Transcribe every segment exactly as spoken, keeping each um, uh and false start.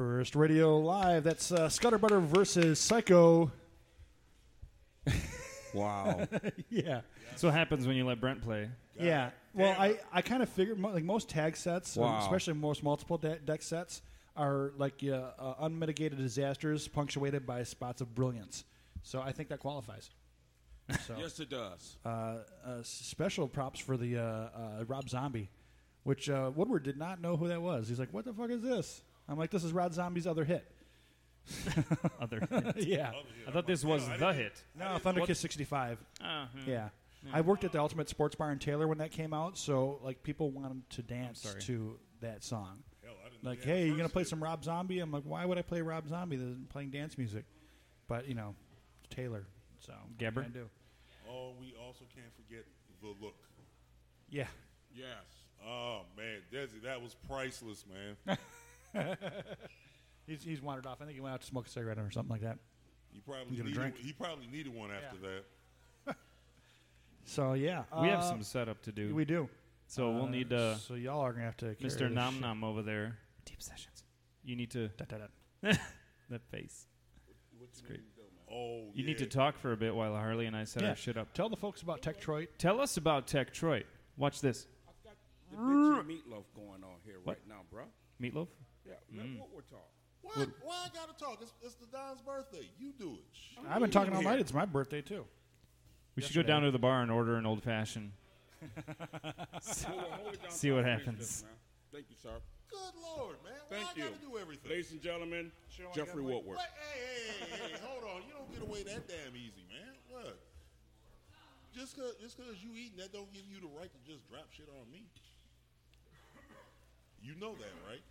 Burst Radio Live. That's uh, Scutter Butter versus Psycho. Wow. Yeah. That's what happens when you let Brent play. God. Yeah. Well, I, I kind of figured, mo- like most tag sets, Wow. um, especially most multiple de- deck sets, are like uh, uh, unmitigated disasters punctuated by spots of brilliance. So I think that qualifies. So, Yes, it does. uh, uh, special props for the uh, uh, Rob Zombie, which uh, Woodward did not know who that was. He's like, "What the fuck is this?" I'm like, "This is Rob Zombie's other hit." Other hit. Yeah. I thought this was the hit. No, Thunder Kiss sixty-five. Uh, hmm. Yeah. I worked at the Ultimate Sports Bar in Taylor when that came out, so like people wanted to dance sorry. to that song. Hell, I didn't know Like, they had hey, a you gonna first play hit. some Rob Zombie? I'm like, why would I play Rob Zombie that isn't playing dance music? But you know, it's Taylor, so what Gabber? can I do? Oh, we also can't forget the look. Yeah. Yes. Oh man, Desi, that was priceless, man. He's he's wandered off. I think he went out to smoke a cigarette or something like that. He probably You gonna needed, drink? he probably needed one after that. So yeah, We have uh, some setup to do. We do. so we'll Uh, need uh, So y'all are gonna have to, carry Mister this Nom shit. Nom over there. Deep sessions. You need to. Da, da, da. That face. It's great. Oh, You yeah. need to talk for a bit while Harley and I set Yeah. our shit up. Tell the folks about Tektroid. Tell us about Tektroid. Watch this. I've got the bitchy meatloaf going on here What? right now, bro. Meatloaf? Yeah, let what we're talking. Why, why I gotta talk? It's, it's the Don's birthday. You do it. Shh. I've been talking all here. night. It's my birthday too. We should go down to the bar and order an old fashioned. Hold it down See so what I can finish happens. this, man. Thank you, sir. Good Lord, man. Why Thank I you. gotta do everything? Ladies and gentlemen, Sure, I Jeffrey gotta wait. Woodward. Wait, hey, hey, hey, hey, hold on. You don't get away that damn easy, man. What? Just cause, just cause you eating, that don't give you the right to just drop shit on me. You know that, right?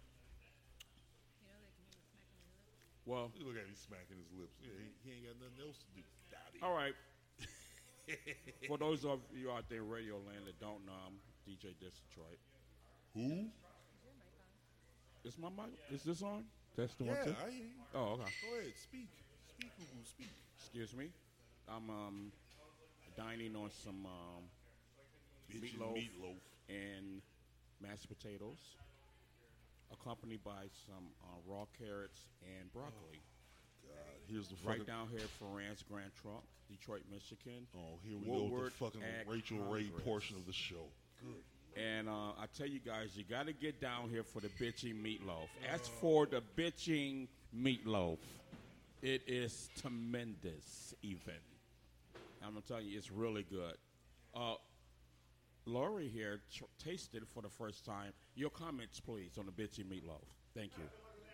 Well, Look at him smacking his lips. Yeah, he, he ain't got nothing else to do. Daddy. all right. For those of you out there in radio land that don't know, I'm D J Dis Detroit. Who? Is my mic? Is this on? That's the Yeah, one too. I hear you. Oh, okay. Go ahead, speak. Speak, Google, speak. Excuse me. I'm um, dining on some um, Bitchin' meatloaf, meatloaf. and mashed potatoes, accompanied by some uh, raw carrots and broccoli. God, here's the Right fucking. down here, Ferrand's Grand Trunk, Detroit, Michigan. Oh, here we go with Woodward the fucking at Rachel Ray Congress. portion of the show. Good. And uh, I tell you guys, you got to get down here for the bitching meatloaf. As for the bitching meatloaf, it is tremendous, even. I'm going to tell you, it's really good. Uh, Lori here tr- tasted it for the first time. Your comments, please, on the bitchy meatloaf. Thank you.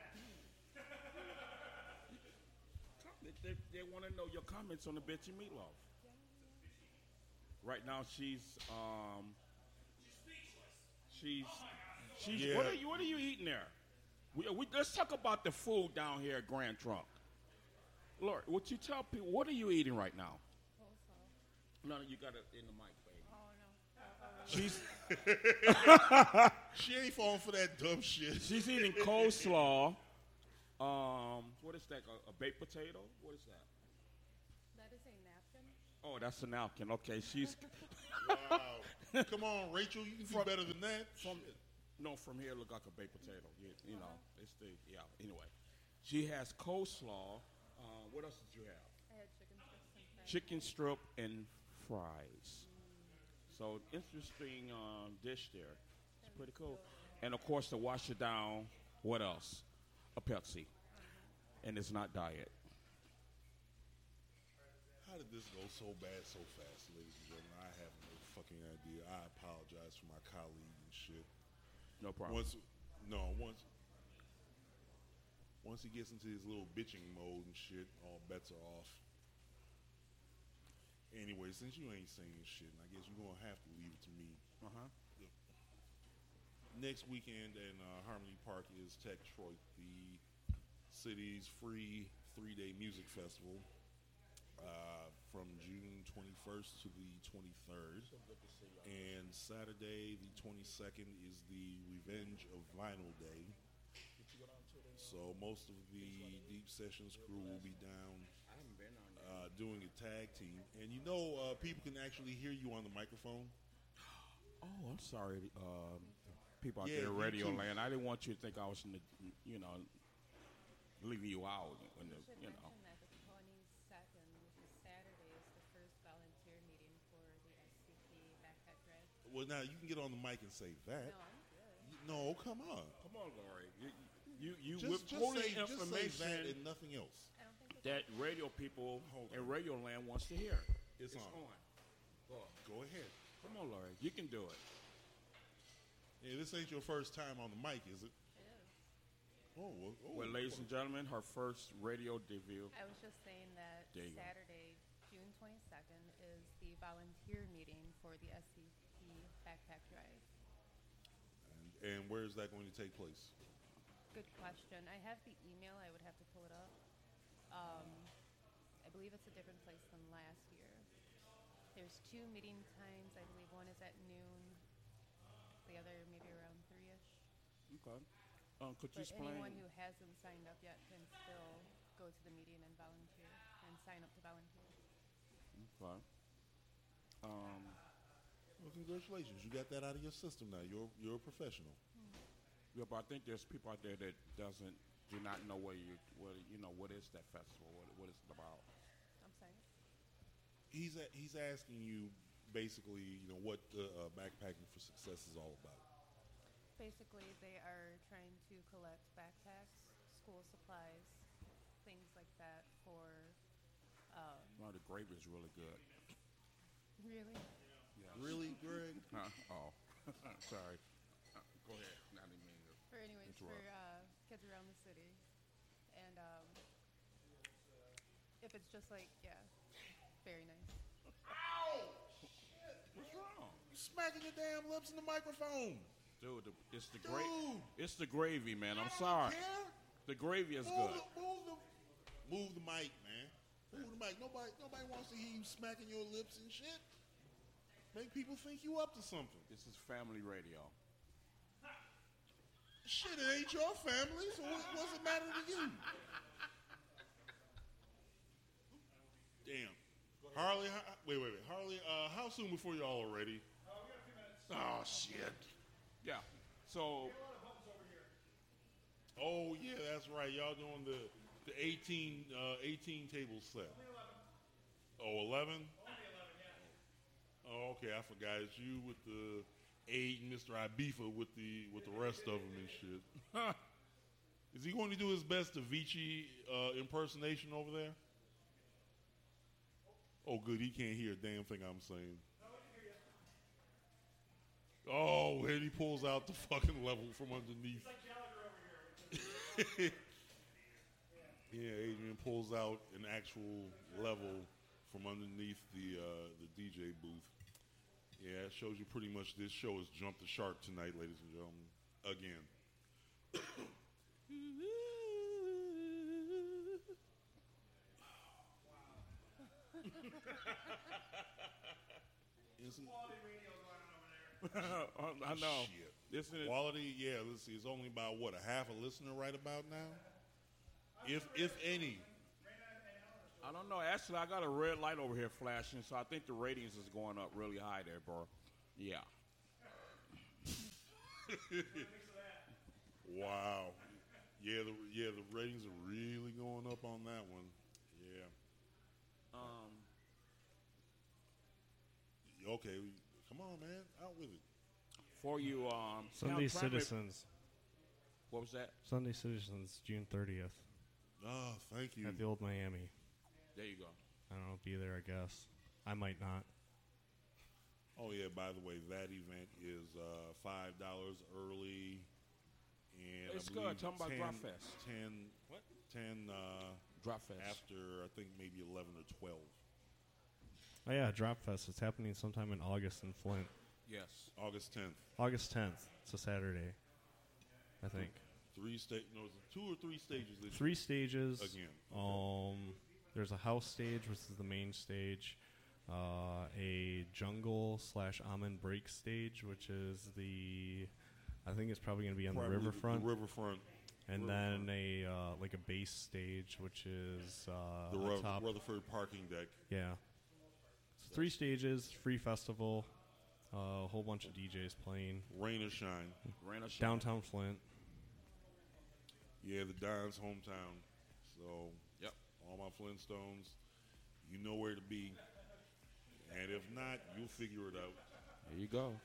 They, they, they want to know your comments on the bitchy meatloaf. Right now, she's um, she's she's. Yeah. What are you What are you eating there? We, we, let's talk about the food down here at Grand Trunk. Lord, what you tell people? What are you eating right now? No, no, you got it in the mic, baby. She's She ain't falling for that dumb shit. she's eating coleslaw. Um, what is that? A, a baked potato? What is that? That is a napkin. Oh, that's a napkin. Okay, she's Wow. Come on, Rachel, you can do better than that. from no from here. Look like a baked potato. You, you know, it's the yeah. Anyway, she has coleslaw. Uh, what else did you have? I had chicken strips and fries. Chicken strip and fries. So interesting um, dish there. It's pretty cool. And of course, to wash it down, what else? A Pepsi. And it's not diet. How did this go so bad so fast, ladies and gentlemen? I have no fucking idea. I apologize for my colleague and shit. No problem. Once, no, once, once he gets into his little bitching mode and shit, all bets are off. Anyway, since you ain't saying shit, I guess you're gonna have to leave it to me. Uh-huh. Next weekend in uh, Harmony Park is Tektroid, the city's free three-day music festival, uh, from June twenty-first to the twenty-third. And Saturday, the twenty-second, is the Revenge of Vinyl Day. So most of the Deep Sessions crew will be down uh, doing a tag team. And you know, uh, people can actually hear you on the microphone. Oh, I'm sorry, um, people out Yeah, there in you radio too. land. I didn't want you to think I was in the, you know, leaving you out. When the, You should you know. mention that the twenty-second, which is Saturday, is the first volunteer meeting for the S C P Backpack Drive. Well, now you can get on the mic and say that. No, I'm good. You- No, come on. Come on, Lori. You you, you Just, just, withholding say, just say information that and nothing else. I don't think it's that radio people Hold in on. Radio Land wants to hear. It's on. Go. Go ahead. Come on, Lori. You can do it. Yeah, this ain't your first time on the mic, is it? it is. Oh, well, oh, Well, ladies and gentlemen, her first radio debut. I was just saying that There you go. Saturday, June twenty-second, is the volunteer meeting for the S C P Backpack Drive. And, and where is that going to take place? Good question. I have the email. I would have to pull it up. Um, I believe it's a different place than last year. There's two meeting times. I believe one is at noon. The other maybe around three-ish. Okay. Um, could you But explain? anyone who hasn't signed up yet can still go to the meeting and volunteer and sign up to volunteer. Okay. Um, Well, congratulations. You got that out of your system now. You're, you're a professional. yeah, but I think there's people out there that doesn't do not know what you what you know what is that festival, what what is it about. I'm sorry. He's, a, he's asking you basically, you know, what uh, uh, Backpacking for Success is all about. Basically, they are trying to collect backpacks, school supplies, things like that for. Um, No, the gravy is really good. really? Really, Greg? Huh? Oh, sorry. Uh, go ahead. Not even mean to. For anyways, for Interrupt. uh, kids around the city, and um, if it's just like yeah, very nice. What's wrong, Smacking your damn lips in the microphone. dude? The, it's the Dude. gravy. It's the gravy, man. I'm I don't sorry. care. The gravy is Move good. the, move, the, move the mic, man. Move the mic. Nobody, nobody wants to hear you smacking your lips and shit. Make people think you up to something. This is family radio. Shit, it ain't your family, so what, what's it matter to you? Damn. Harley, ho- wait, wait, wait. Harley, uh, how soon before y'all are ready? Oh, shit. Yeah. So Oh, yeah, that's right. Y'all doing the, the eighteen, uh, eighteen table set. Oh, eleven? Oh, okay, I forgot. It's you with the eight and Mister Ibiza with the with the rest of them and shit. Is he going to do his best Avicii uh, impersonation over there? Oh, good. He can't hear a damn thing I'm saying. Oh, and he pulls out the fucking level from underneath. Yeah, Adrian pulls out an actual level from underneath the uh, the D J booth. Yeah, it shows you pretty much this show has jumped the shark tonight, ladies and gentlemen. Again. Isn't I know. shit. Isn't it? Quality, yeah, let's see, it's only about what, a half a listener right about now? If if any. I don't know. Actually, I got a red light over here flashing, so I think the ratings is going up really high there, bro. Yeah. Wow. Yeah, the yeah, the ratings are really going up on that one. Yeah. Um. Okay, come on, man, out with it. For you, um. Sunday now, try to- Citizens. What was that? Sunday Citizens, June thirtieth Oh, thank you. at the old Miami. There you go. I don't know, be there, I guess. I might not. Oh yeah, by the way, that event is uh, five dollars early, and It's I good. believe Tell 'em about ten, Drop Fest. Ten, what? Ten uh, Drop Fest. after I think maybe eleven or twelve. Oh, yeah, Drop Fest. It's happening sometime in August in Flint. Yes. August tenth. August tenth. It's a Saturday, I think. Three sta- no, it's two or three stages. This Three stages. Again. Um, there's a house stage, which is the main stage. Uh, a jungle slash almond break stage, which is the, I think it's probably going to be on Probably the riverfront. The riverfront. and riverfront. then a uh, like a base stage, which is uh, The on Ru- top. Rutherford parking deck. Yeah. So three stages, free festival, uh, a whole bunch of D Js playing. Rain or shine. Rain or shine. Downtown Flint. Yeah, the Don's hometown. So, Yep. all my Flintstones, you know where to be. And if not, you'll figure it out. There you go.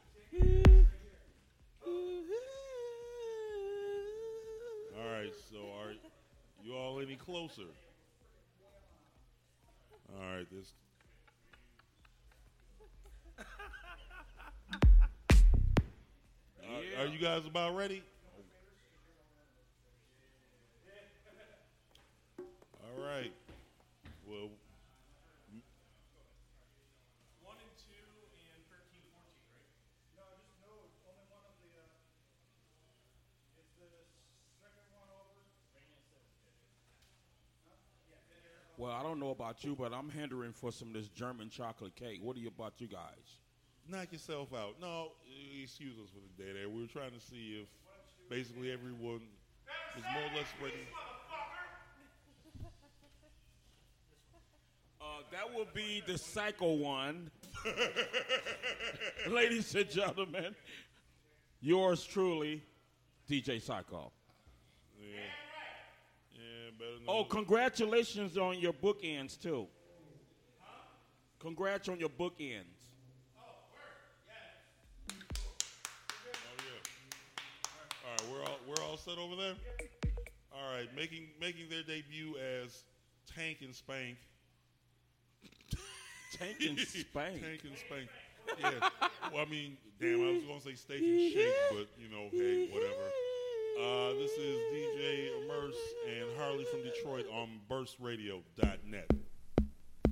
All right, so are you all any closer? All right, this. Yeah. Are, are you guys about ready? All right. Well, One and two and thirteen, fourteen, right? No, just no. Only one of the. Uh, it's the second one over. Well, I don't know about you, but I'm hindering for some of this German chocolate cake. What are you about you guys? knock yourself out. No, excuse us for the day there. We were trying to see if basically everyone was more or less ready. Uh, that will be the Psycho one. Ladies and gentlemen, yours truly, D J Psycho. Yeah. Yeah, better than Oh, congratulations on your bookends, too. Congrats on your bookends. Oh yeah. All right, we're all we're all set over there. All right, making making their debut as Tank and Spank. Tank and Spank. Tank and Spank. Yeah. Well, I mean, damn, I was gonna say Steak and Shake, but you know, hey, whatever. Uh, this is D J Immerse and Harley from Detroit on burst radio dot net.